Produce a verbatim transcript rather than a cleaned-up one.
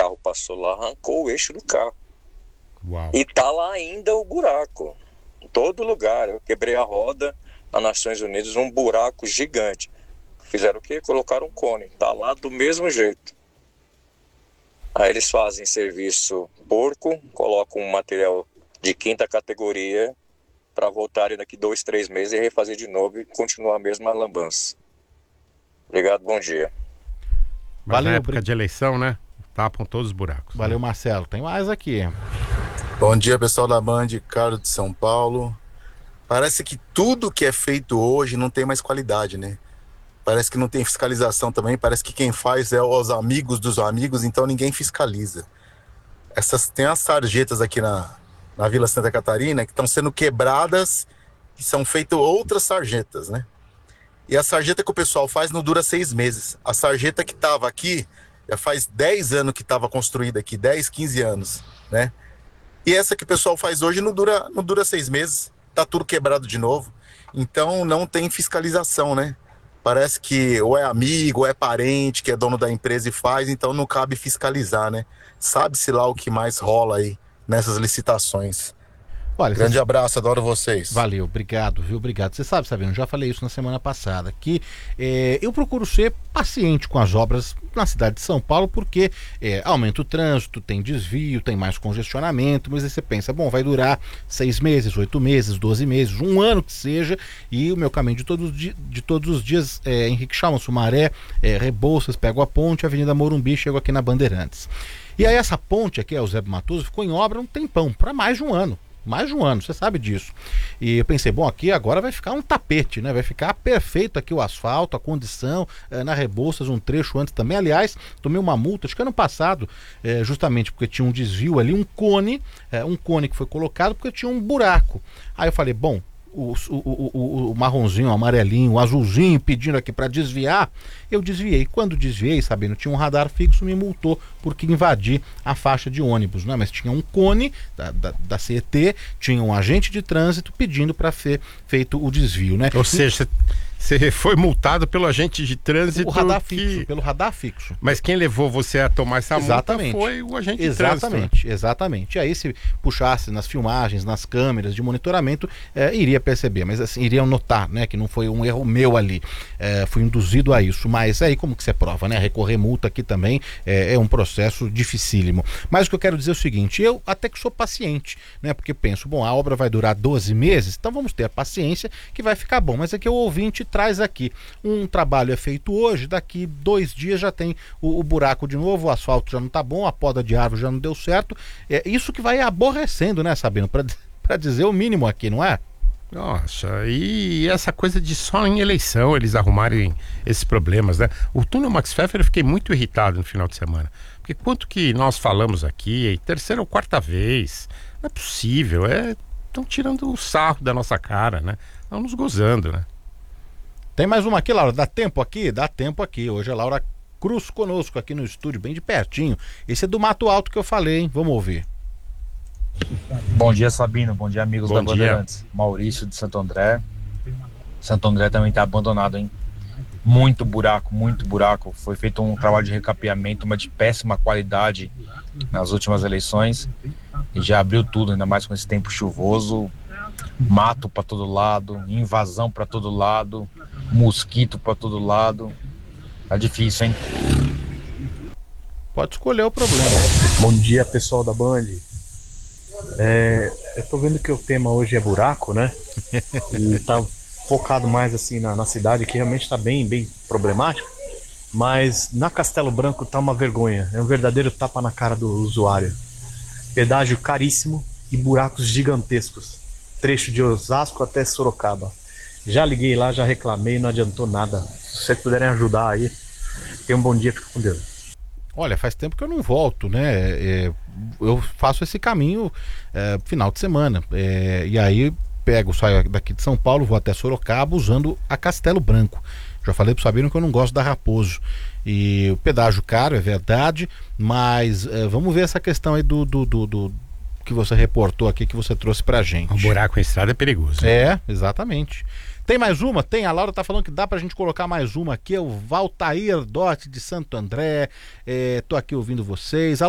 carro passou lá, arrancou o eixo do carro. Uau. E tá lá ainda o buraco. Em todo lugar. Eu quebrei a roda nas Nações Unidas, um buraco gigante. Fizeram o quê? Colocaram um cone. Tá lá do mesmo jeito. Aí eles fazem serviço porco, colocam um material de quinta categoria para voltarem daqui dois, três meses e refazer de novo e continuar a mesma lambança. Obrigado, bom dia. Mas Valeu, na época bri- de eleição, né? Tapam todos os buracos. Valeu, né? Marcelo. Tem mais aqui. Bom dia, pessoal da Band, Carlos de São Paulo. Parece que tudo que é feito hoje não tem mais qualidade, né? Parece que não tem fiscalização também, parece que quem faz é os amigos dos amigos, então ninguém fiscaliza. Essas, tem as sarjetas aqui na, na Vila Santa Catarina que estão sendo quebradas e são feitas outras sarjetas, né? E a sarjeta que o pessoal faz não dura seis meses. A sarjeta que estava aqui já faz dez anos que estava construída aqui, dez, quinze anos, né? E essa que o pessoal faz hoje não dura, não dura seis meses, tá tudo quebrado de novo. Então não tem fiscalização, né? Parece que ou é amigo, ou é parente que é dono da empresa e faz, então não cabe fiscalizar, né? Sabe-se lá o que mais rola aí nessas licitações. Olha, Grande você... abraço, adoro vocês. Valeu, obrigado, viu? Obrigado. Você sabe, Sabino, já falei isso na semana passada, que é, eu procuro ser paciente com as obras na cidade de São Paulo, porque é, aumenta o trânsito, tem desvio, tem mais congestionamento, mas aí você pensa, bom, vai durar seis meses, oito meses, doze meses, um ano que seja, e o meu caminho de todos, de, de todos os dias é Henrique Schalman, Sumaré, é, Rebouças, pego a ponte, Avenida Morumbi, chego aqui na Bandeirantes. E aí essa ponte aqui, a Eusébio Matoso, ficou em obra um tempão, para mais de um ano. Mais de um ano, você sabe disso. E eu pensei, bom, aqui agora vai ficar um tapete, né? Vai ficar perfeito aqui o asfalto, a condição, eh, na Rebouças, um trecho antes também. Aliás, tomei uma multa, acho que ano passado, eh, justamente porque tinha um desvio ali, um cone, eh, um cone que foi colocado porque tinha um buraco. Aí eu falei, bom, O, o, o, o marronzinho, o amarelinho, o azulzinho pedindo aqui para desviar, eu desviei. Quando desviei, sabendo, tinha um radar fixo, me multou porque invadi a faixa de ônibus, né? Mas tinha um cone da, da, da C E T, tinha um agente de trânsito pedindo para ser feito o desvio, né? Ou seja, você foi multado pelo agente de trânsito. O radar que... fixo, pelo radar fixo. Mas quem levou você a tomar essa Exatamente. multa foi o agente Exatamente, de trânsito. exatamente. E aí se puxasse nas filmagens, nas câmeras de monitoramento, é, iria perceber, mas assim, iriam notar, né, que não foi um erro meu ali, é, fui induzido a isso. Mas aí como que você prova, né? Recorrer multa aqui também é, é um processo dificílimo. Mas o que eu quero dizer é o seguinte, eu até que sou paciente, né? Porque penso, bom, a obra vai durar doze meses, então vamos ter a paciência que vai ficar bom. Mas é que o ouvinte traz aqui, um trabalho é feito hoje, daqui dois dias já tem o, o buraco de novo, o asfalto já não tá bom, a poda de árvore já não deu certo. É isso que vai aborrecendo, né, Sabino? Para dizer o mínimo aqui, não é? Nossa, e essa coisa de só em eleição eles arrumarem esses problemas, né? O túnel Max Pfeffer eu fiquei muito irritado no final de semana. Porque quanto que nós falamos aqui, terceira ou quarta vez, não é possível, é... estão tirando o sarro da nossa cara, né? Estão nos gozando, né? Tem mais uma aqui, Laura, dá tempo aqui? Dá tempo aqui, hoje a Laura Cruz conosco aqui no estúdio, bem de pertinho. Esse é do Mato Alto que eu falei, hein? Vamos ouvir. Bom dia, Sabino. Bom dia, amigos Bom da dia. Bandeirantes. Maurício de Santo André. Santo André também está abandonado, hein? Muito buraco, muito buraco. Foi feito um trabalho de recapeamento, uma de péssima qualidade nas últimas eleições. E já abriu tudo, ainda mais com esse tempo chuvoso. Mato para todo lado, invasão para todo lado, mosquito para todo lado. Tá difícil, hein? Pode escolher o problema. Bom dia, pessoal da Band. É, eu tô vendo que o tema hoje é buraco, né? E tá focado mais assim na, na cidade, que realmente tá bem, bem problemático. Mas na Castelo Branco tá uma vergonha. É um verdadeiro tapa na cara do usuário. Pedágio caríssimo e buracos gigantescos. Trecho de Osasco até Sorocaba. Já liguei lá, já reclamei, não adiantou nada. Se vocês puderem ajudar aí, tenham um bom dia, fica com Deus. Olha, faz tempo que eu não volto, né? É, eu faço esse caminho é, final de semana. É, e aí pego, saio daqui de São Paulo, vou até Sorocaba usando a Castelo Branco. Já falei pro Sabino que eu não gosto da Raposo. E o pedágio caro, é verdade, mas é, vamos ver essa questão aí do, do, do, do que você reportou aqui, que você trouxe pra gente. O buraco em estrada é perigoso. Né? É, exatamente. Tem mais uma? Tem. A Laura tá falando que dá pra gente colocar mais uma aqui. É o Valtair Dotti de Santo André. É, tô aqui ouvindo vocês.